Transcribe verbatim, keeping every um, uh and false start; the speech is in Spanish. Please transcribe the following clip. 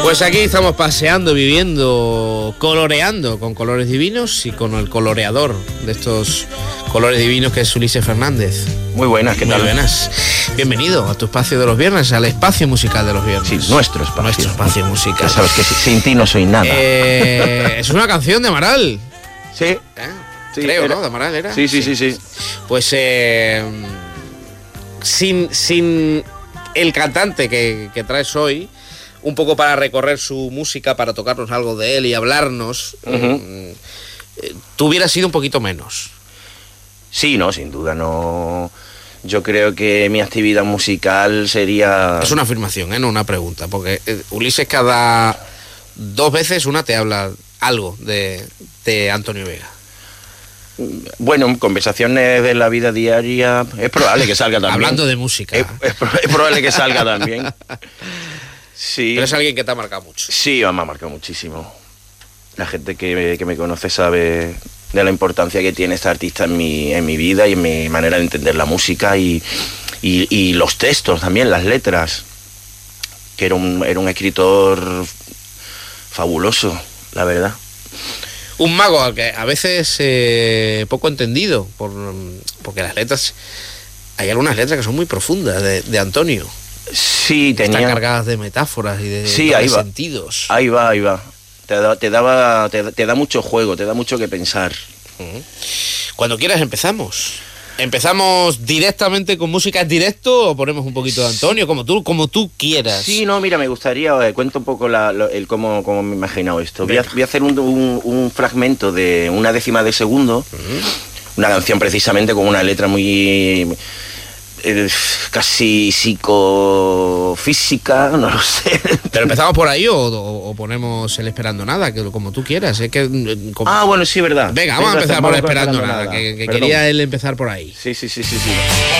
Pues aquí estamos paseando, viviendo, coloreando con colores divinos y con el coloreador de estos colores divinos que es Ulises Fernández. Muy buenas, ¿qué tal? Muy buenas. Bienvenido a tu espacio de los viernes, al espacio musical de los viernes. Sí, nuestro espacio. Nuestro espacio musical. Ya sabes que sin ti no soy nada. Eh, es una canción de Amaral. Sí. ¿Eh? Sí, Creo, era. ¿no? De Amaral era. Sí, sí, sí, sí. Pues eh, sin, sin el cantante que, que traes hoy, un poco para recorrer su música, para tocarnos algo de él y hablarnos, Uh-huh. eh, tú hubieras sido un poquito menos. Sí, no, sin duda, no. Yo creo que mi actividad musical sería... Es una afirmación, ¿eh? No una pregunta, porque eh, Ulises cada dos veces una te habla algo de, de Antonio Vega. Bueno, en conversaciones de la vida diaria es probable que salga también. Hablando de música. Es, es, pro- es probable que salga también. Sí. Pero es alguien que te ha marcado mucho. Sí, me ha marcado muchísimo. La gente que, que me conoce sabe de la importancia que tiene este artista en mi, en mi vida y en mi manera de entender la música y, y, y los textos también, las letras. Que era un, era un escritor fabuloso, la verdad. Un mago al que a veces eh, poco entendido, por, porque las letras, hay algunas letras que son muy profundas de, de Antonio. Sí, Están tenía... cargadas de metáforas y de, Sí, de ahí va. sentidos. Ahí va, ahí va. Te da, te, daba, te, te da mucho juego, te da mucho que pensar. Uh-huh. Cuando quieras empezamos. ¿Empezamos directamente con música en directo o ponemos un poquito de Antonio? Como tú, como tú quieras. Sí, no, mira, me gustaría, eh, cuento un poco la, lo- el cómo, cómo me he imaginado esto. Voy a, Venga. voy a hacer un, un, un fragmento de una décima de segundo, Uh-huh. una canción precisamente con una letra muy... eh, casi psicofísica, no lo sé. ¿Pero empezamos por ahí o, o- o ponemos el Esperando Nada? Que como tú quieras. Es que, eh, como- Ah, bueno, sí, verdad. Venga, vamos a Tienes empezar razón, por vamos Esperando Nada, que, que Perdón. quería él empezar por ahí. Sí, sí, sí, sí, sí.